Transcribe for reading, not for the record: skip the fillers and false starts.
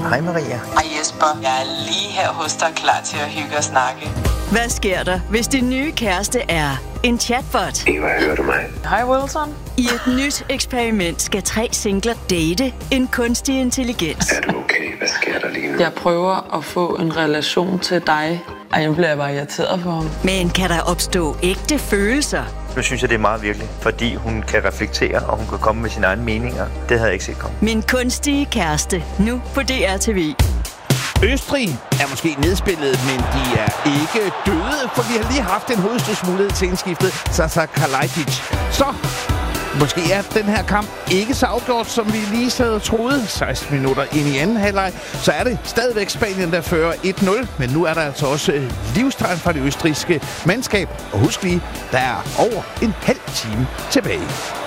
Hej Maria. Hej Jesper. Jeg er lige her hos dig, klar til at hygge og snakke. Hvad sker der, hvis din nye kæreste er en chatbot? Eva, hører du mig? Hej Wilson. I et nyt eksperiment skal 3 singler date en kunstig intelligens. Er du okay? Hvad sker der lige nu? Jeg prøver at få en relation til dig. Ej, jeg bliver bare irriteret på ham. Men kan der opstå ægte følelser? Nu synes jeg, det er meget virkeligt, fordi hun kan reflektere, og hun kan komme med sine egne meninger. Det havde jeg ikke set komme. Min kunstige kæreste, nu på DR TV. Østrig er måske nedspillet, men de er ikke døde, for vi har lige haft en hovedstødsmulighed til indskiftet, Sasa Kalajdzic. Så måske er den her kamp ikke så afgjort, som vi lige sad og troede. 16 minutter ind i anden halvleg, så er det stadigvæk Spanien, der fører 1-0. Men nu er der altså også livstegn fra det østrigske mandskab. Og husk lige, der er over en halv time tilbage.